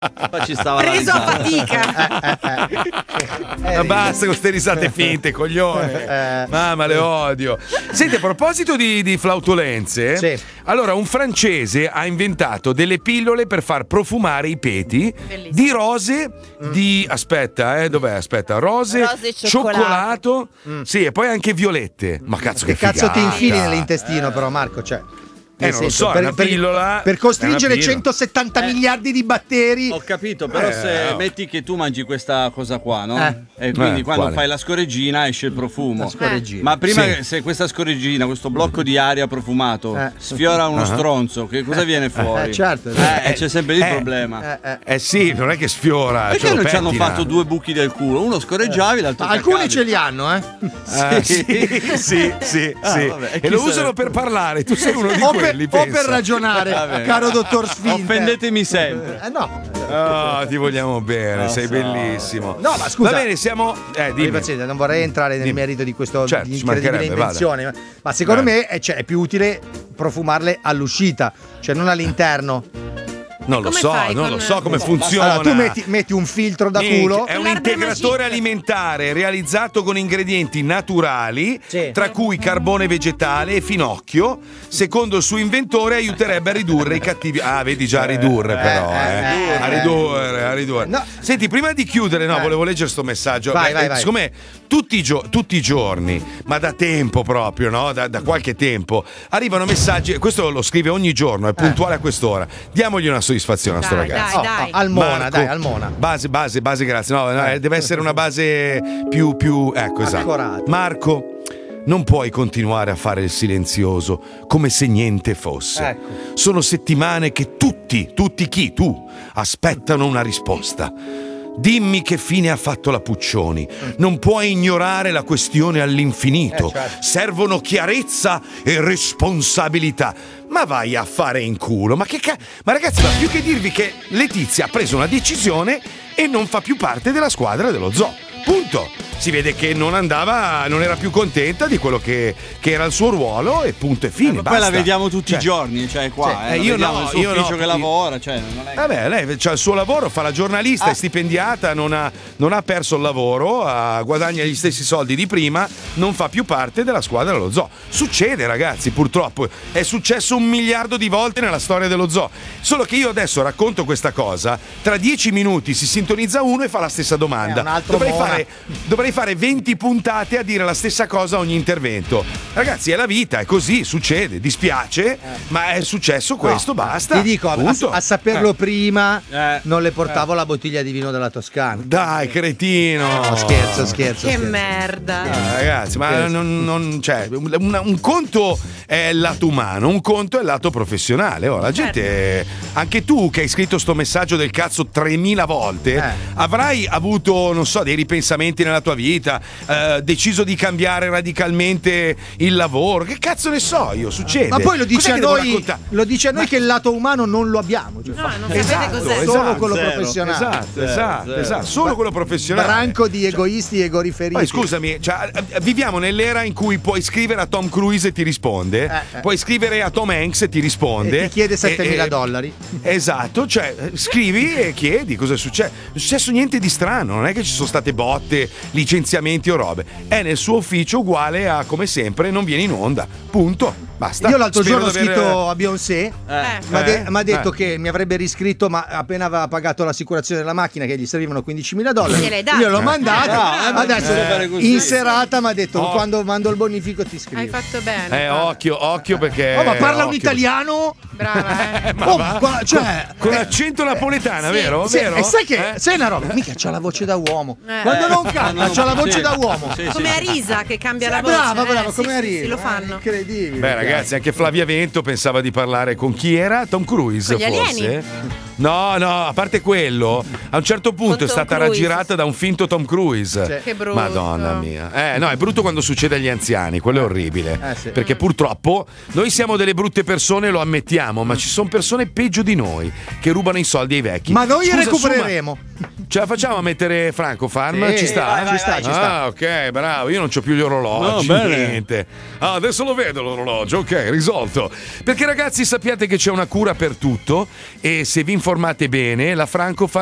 Poi ci stava preso a fatica. Ma basta con queste risate finte, coglione. Mamma, le odio. Senti, a proposito di flautolenze, Sì. allora un francese ha inventato delle pillole per far profumare i peti di rose, di dov'è? Aspetta, rose Rose e cioccolato, sì, e poi anche violette. Ma cazzo, Che cazzo figata. ti infili nell'intestino, però, Marco? Cioè, nel non lo senso, so, è una pillola. per costringere è una pillola. 170 miliardi di batteri. Ho capito, però se metti che tu mangi questa cosa qua, no? E quindi quando quale? fai la scoreggina esce il profumo. La scoreggina. Ma prima Sì. che se questa scoreggina, questo blocco di aria profumato, sfiora uno stronzo, che cosa viene fuori? Certo. C'è sempre lì il problema. Sì, non è che sfiora. Perché ce lo non ci hanno pettina. fatto due buchi del culo? Uno scorreggiavi, l'altro Alcuni caccavi. ce li hanno, eh? Sì. vabbè, E chi lo se ne- usano per parlare. Tu sei uno di O quelli, per pensa. ragionare, Vabbè. caro dottor Sfinter. Offendetemi sempre. No. Oh, ti vogliamo bene, sei bellissimo. No, ma scusa. Va bene, siamo. Abbi Dimmi. pazienza, non vorrei entrare nel merito di questo Certo, di ci incredibile mancherebbe, invenzione, ma secondo me è più utile profumarle all'uscita, cioè non all'interno. Non lo Come so, fai non con- lo so come funziona. Allora, tu metti un filtro da culo. È un L'Arbre integratore Magique. alimentare realizzato con ingredienti naturali, Sì. tra cui carbone vegetale e finocchio. Secondo il suo inventore aiuterebbe a ridurre i cattivi. Ah, vedi già a ridurre, però. A ridurre. No. Senti, prima di chiudere, volevo leggere sto messaggio. Vai. Siccome tutti i giorni, ma da tempo proprio, no? Da qualche tempo, arrivano messaggi. Questo lo scrive ogni giorno, è puntuale a quest'ora. Diamogli una soddisfazione a sto Dai, ragazzo. dai. Almona, Marco, dai, Almona. Base, grazie. No, deve essere una base più ecco, esatto. Accorata. Marco, non puoi continuare a fare il silenzioso come se niente fosse. Ecco. Sono settimane che tutti chi? Tu, aspettano una risposta. Dimmi che fine ha fatto la Puccioni. Non puoi ignorare la questione all'infinito. Certo. Servono chiarezza e responsabilità. Ma vai a fare in culo. Ma ragazzi, ma più che dirvi che Letizia ha preso una decisione e non fa più parte della squadra dello zoo. Punto. Si vede che non era più contenta di quello che era il suo ruolo e punto e fine. Ma basta. poi la vediamo tutti i giorni, cioè qua. Cioè, la io vediamo no, il suo io ufficio no. che lavora, cioè non è. Vabbè, lei c'ha il suo lavoro, fa la giornalista, è stipendiata, non ha perso il lavoro, guadagna gli stessi soldi di prima, non fa più parte della squadra dello zoo. Succede, ragazzi, purtroppo. È successo 1 miliardo di volte nella storia dello zoo. Solo che io adesso racconto questa cosa, tra 10 minuti si sintonizza uno e fa la stessa domanda. un altro Dovrei fare 20 puntate a dire la stessa cosa a ogni intervento. Ragazzi, è la vita, è così, succede, dispiace, ma è successo questo, basta. Ti dico, punto. a saperlo prima non le portavo Eh. la bottiglia di vino della Toscana. Dai, cretino. No, scherzo. Che merda. Ragazzi, ma cioè, un conto è il lato umano, un conto è il lato professionale. Oh, la gente, anche tu che hai scritto sto messaggio del cazzo 3000 volte, avrai avuto, non so, dei ripensamenti nella tua vita, deciso di cambiare radicalmente il lavoro. Che cazzo ne so io, succede. Ma poi lo dice Cos'è a che devo noi, raccontare? lo dice a noi che il lato umano non lo abbiamo. Cioè, No, non Esatto, sapete cos'è. solo quello Zero. professionale. Esatto, solo quello professionale. Branco di egoisti e egoriferiti. Poi scusami, cioè, viviamo nell'era in cui puoi scrivere a Tom Cruise e ti risponde, puoi scrivere a Tom Hanks e ti risponde. E ti chiede $7.000. Esatto, cioè scrivi e chiedi cosa è successo. Non è successo niente di strano, non è che ci sono state botte, licenziamenti o robe. È nel suo ufficio uguale a come sempre, non viene in onda. Punto. Basta. Io l'altro Spero giorno ho di aver- scritto a Beyoncé, mi ha detto Eh. che mi avrebbe riscritto, ma appena aveva pagato l'assicurazione della macchina, che gli servivano $15.000. Gliel'hai dato. Io l'ho mandato. Ma Adesso bisogna fare così. in serata mi ha detto Oh. quando mando il bonifico ti scrivo. Hai fatto bene. Occhio perché. Oh, ma parla un occhio. italiano? Brava, eh. Ma Oh, va? cioè, Con l'accento napoletana, sì. vero? Sì, Vero? e sai che sai una roba? Mica c'ha la voce da uomo. Quando non canta, c'ha la voce sì. da uomo. Sì, Come sì. Arisa che cambia la voce. Brava, sì, come sì, arriva? sì, lo fanno. Incredibile. Beh, ragazzi, anche Flavia Vento pensava di parlare con chi era? Tom Cruise, Con gli forse? alieni. No, a parte quello, a un certo punto Con è Tom stata Cruise. raggirata da un finto Tom Cruise. Sì. Che brutto. Madonna mia. No, è brutto quando succede agli anziani, quello è orribile. Sì. Perché purtroppo noi siamo delle brutte persone, lo ammettiamo, ma ci sono persone peggio di noi che rubano i soldi ai vecchi. Ma noi Scusa, recupereremo. Ce la facciamo a mettere Franco Farm? Sì, ci sta? vai, ci sta. Ok, bravo. Io non c'ho più gli orologi. No, bene. Niente. Adesso lo vedo l'orologio. Ok, risolto. Perché ragazzi sappiate che c'è una cura per tutto e se vi informate bene, la Franco Farm